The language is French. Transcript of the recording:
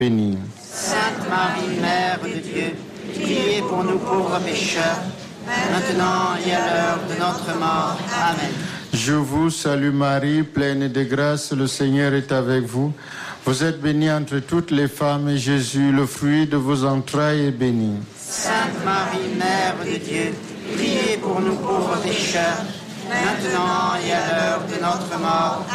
bénie. Sainte Marie, Mère de Dieu, priez pour nous pauvres pécheurs, maintenant et à l'heure de notre mort. Amen. Je vous salue Marie, pleine de grâce, le Seigneur est avec vous. Vous êtes bénie entre toutes les femmes et Jésus, le fruit de vos entrailles, est béni. Sainte Marie, Mère de Dieu, priez pour nous pauvres pécheurs, maintenant et à l'heure de notre mort.